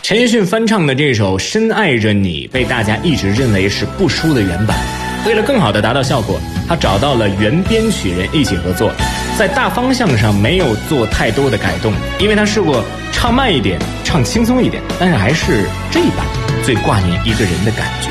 陈奕迅翻唱的这首《深爱着你》被大家一直认为是不输的原版。为了更好的达到效果，他找到了原编曲人一起合作，在大方向上没有做太多的改动，因为他试过唱慢一点，唱轻松一点，但是还是这一版最挂念一个人的感觉。